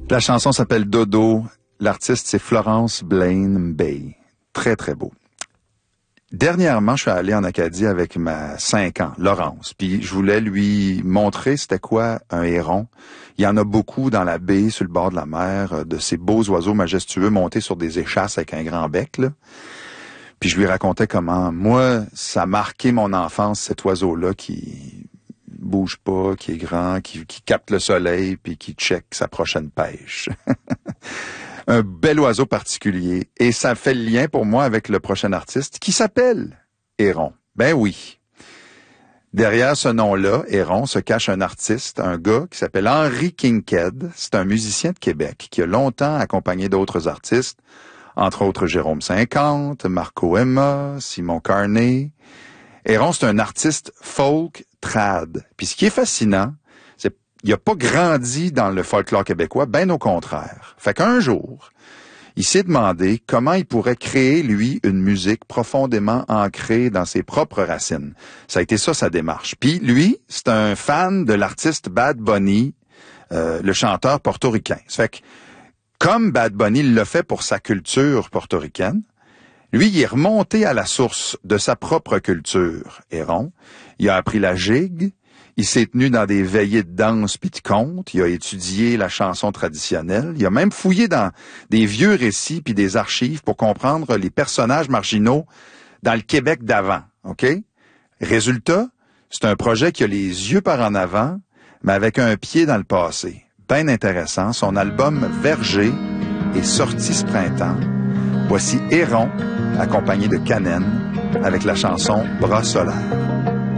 La chanson s'appelle Dodo. L'artiste, c'est Florence Blaine Bay. Très, très beau. Dernièrement, je suis allé en Acadie avec ma 5 ans, Laurence. Puis je voulais lui montrer c'était quoi un héron. Il y en a beaucoup dans la baie, sur le bord de la mer, de ces beaux oiseaux majestueux montés sur des échasses avec un grand bec, là. Puis je lui racontais comment, moi, ça a marqué mon enfance, cet oiseau-là qui bouge pas, qui est grand, qui capte le soleil, puis qui check sa prochaine pêche. Un bel oiseau particulier. Et ça fait le lien pour moi avec le prochain artiste qui s'appelle Héron. Ben oui. Derrière ce nom-là, Héron, se cache un artiste, un gars qui s'appelle Henry Kinkade. C'est un musicien de Québec qui a longtemps accompagné d'autres artistes, entre autres Jérôme 50, Marco Emma, Simon Carney. Héron, c'est un artiste folk trad. Puis ce qui est fascinant, c'est qu'il n'a pas grandi dans le folklore québécois, ben au contraire. Fait qu'un jour, il s'est demandé comment il pourrait créer, lui, une musique profondément ancrée dans ses propres racines. Ça a été ça, sa démarche. Puis lui, c'est un fan de l'artiste Bad Bunny, le chanteur portoricain. Ça fait que, comme Bad Bunny l'a fait pour sa culture portoricaine, lui, il est remonté à la source de sa propre culture, Héron. Il a appris la gigue, il s'est tenu dans des veillées de danse puis de contes, il a étudié la chanson traditionnelle, il a même fouillé dans des vieux récits puis des archives pour comprendre les personnages marginaux dans le Québec d'avant, OK? Résultat, c'est un projet qui a les yeux par en avant, mais avec un pied dans le passé. Bien intéressant, son album Verger est sorti ce printemps. Voici Héron, accompagné de Canen, avec la chanson Bras solaires.